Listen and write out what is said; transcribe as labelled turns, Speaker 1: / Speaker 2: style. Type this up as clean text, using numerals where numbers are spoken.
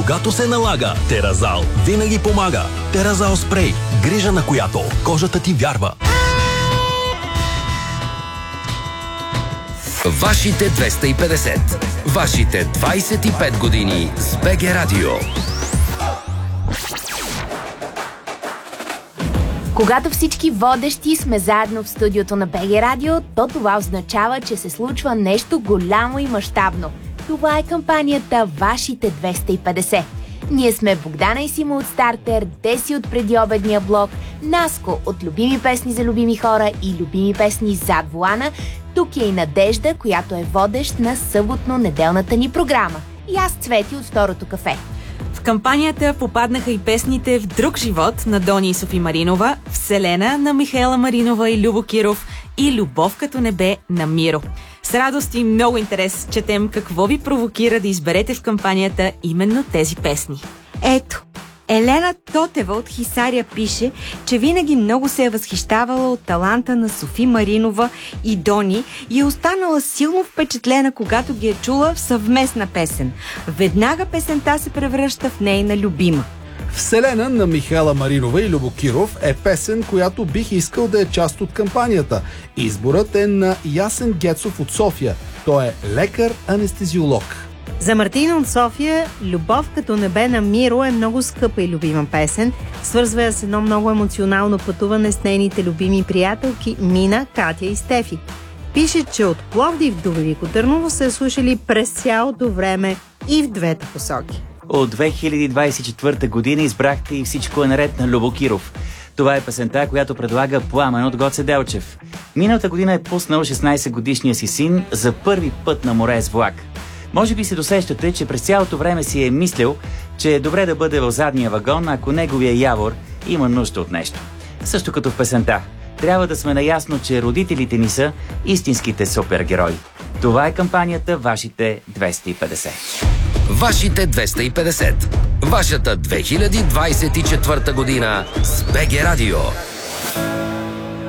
Speaker 1: Когато се налага, Теразал винаги помага. Теразал спрей. Грижа, на която кожата ти вярва.
Speaker 2: Вашите 250. Вашите 25 години с БГ Радио.
Speaker 3: Когато всички водещи сме заедно в студиото на БГ Радио, то това означава, че се случва нещо голямо и мащабно. Това е кампанията Вашите 250. Ние сме Богдана и Симо от Стартер, Деси от предиобедния блок, Наско от Любими песни за любими хора и Любими песни зад волана. Тук е и Надежда, която е водещ на съботно-неделната ни програма. И аз, Цвети, от Второто кафе.
Speaker 4: В кампанията попаднаха и песните "В друг живот" на Дони и Софи Маринова, "Вселена" на Михаела Маринова и Любо Киров и "Любов като небе" на Миро. С радост и много интерес четем какво ви провокира да изберете в кампанията именно тези песни.
Speaker 5: Ето, Елена Тотева от Хисаря пише, че винаги много се е възхищавала от таланта на Софи Маринова и Дони и е останала силно впечатлена, когато ги е чула в съвместна песен. Веднага песента се превръща в нейна любима.
Speaker 6: "Вселена" на Михаела Маринова и Любо Киров е песен, която бих искал да е част от кампанията. Изборът е на Ясен Гецов от София. Той е лекар-анестезиолог.
Speaker 7: За Мартина от София "Любов като небе" на Миро е много скъпа и любима песен. Свързва я с едно много емоционално пътуване с нейните любими приятелки Мина, Катя и Стефи. Пише, че от Пловдив до Велико Търново се слушали през цялото време и в двете посоки.
Speaker 8: От 2024 година избрахте "И всичко е наред" на Любо Киров. Това е песента, която предлага Пламен от Гоце Делчев. Миналата година е пуснал 16-годишния си син за първи път на море с влак. Може би се досещате, че през цялото време си е мислил, че е добре да бъде в задния вагон, ако неговия явор има нужда от нещо. Също като в песента. Трябва да сме наясно, че родителите ни са истинските супергерои. Това е кампанията Вашите 250.
Speaker 2: Вашите 250. Вашата 2024 година с БГ Радио.